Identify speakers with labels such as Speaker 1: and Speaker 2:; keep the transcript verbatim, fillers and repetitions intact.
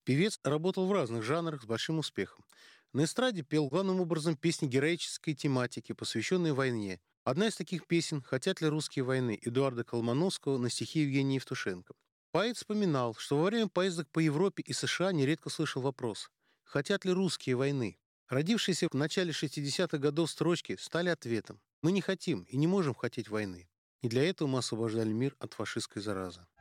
Speaker 1: Певец работал в разных жанрах с большим успехом. На эстраде пел главным образом песни героической тематики, посвященные войне. Одна из таких песен «Хотят ли русские войны» Эдуарда Колмановского на стихи Евгения Евтушенко. Поэт вспоминал, что во время поездок по Европе и США нередко слышал вопрос «Хотят ли русские войны?». Родившиеся в начале шестидесятых годов строчки стали ответом. Мы не хотим и не можем хотеть войны. И для этого мы освобождали мир от фашистской заразы.